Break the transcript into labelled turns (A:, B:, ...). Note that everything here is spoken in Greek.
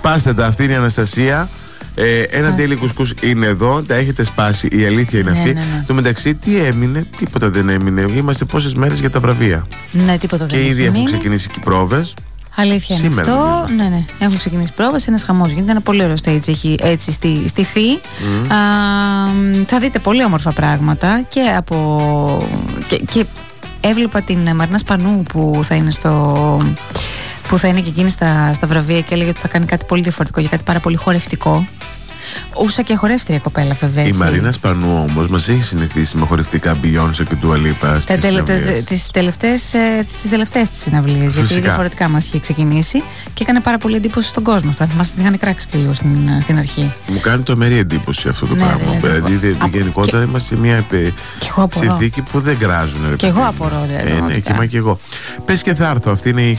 A: Σπάστε τα, αυτή είναι η Αναστασία. Ένα τέλειο κουσκούς είναι εδώ, τα έχετε σπάσει, η αλήθεια είναι αυτή. Το μεταξύ, τι έμεινε, τίποτα δεν έμεινε. Είμαστε πόσες μέρες για τα βραβεία.
B: Ναι, τίποτα δεν
A: και ήδη έχουν
B: μείνει.
A: ξεκινήσει και οι πρόβες.
B: Αλήθεια είναι
A: Σήμερα,
B: αυτό. Ναι. Έχουν ξεκινήσει πρόβες, ένας χαμός γίνεται. Ένα πολύ ωραίο stage έχει έτσι στηθεί. Θα δείτε πολύ όμορφα πράγματα και έβλεπα την Μαρίνα Σπανού που θα είναι που θα είναι και εκείνη στα βραβεία και έλεγε ότι θα κάνει κάτι πολύ διαφορετικό για κάτι πάρα πολύ χορευτικό. Ούσα και χορεύτρια κοπέλα, βέβαια.
A: Η Μαρίνα Σπανού όμως μας έχει συνηθίσει με χορευτικά Beyoncé και Dua Lipa στις συναυλίες.
B: Τις τελευταίες της συναυλίες. Γιατί διαφορετικά μας είχε ξεκινήσει και έκανε πάρα πολύ εντύπωση στον κόσμο. Θα θυμάστε την είχαν κράξει και λίγο στην αρχή.
A: Μου κάνει τρομερή εντύπωση αυτό το πράγμα. Δηλαδή γενικότερα είμαστε σε μια συνθήκη που δεν κράζουν.
B: Και εγώ απορώ.
A: Ναι, και εγώ. Πες και θα έρθω. Αυτή είναι η